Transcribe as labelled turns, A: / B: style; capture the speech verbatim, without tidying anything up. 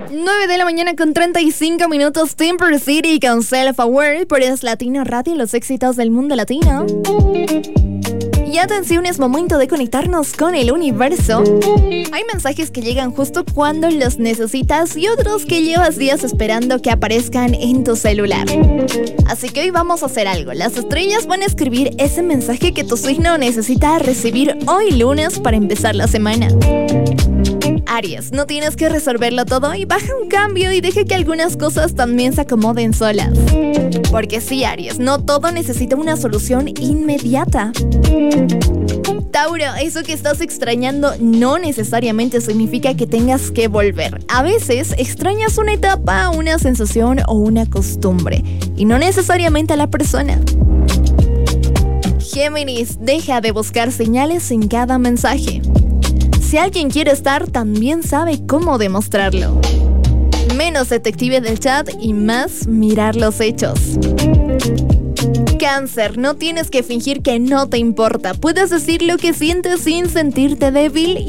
A: nueve de la mañana con treinta y cinco minutos, Timber City con Self Aware por Es Latino Radio, los éxitos del mundo latino. Y atención, es momento de conectarnos con el universo. Hay mensajes que llegan justo cuando los necesitas y otros que llevas días esperando que aparezcan en tu celular. Así que hoy vamos a hacer algo. Las estrellas van a escribir ese mensaje que tu signo necesita recibir hoy lunes para empezar la semana. Aries, no tienes que resolverlo todo y baja un cambio y deja que algunas cosas también se acomoden solas. Porque sí, Aries, no todo necesita una solución inmediata. Tauro, eso que estás extrañando no necesariamente significa que tengas que volver. A veces extrañas una etapa, una sensación o una costumbre, y no necesariamente a la persona. Géminis, deja de buscar señales en cada mensaje. Si alguien quiere estar, también sabe cómo demostrarlo. Menos detective del chat y más mirar los hechos. Cáncer, no tienes que fingir que no te importa. Puedes decir lo que sientes sin sentirte débil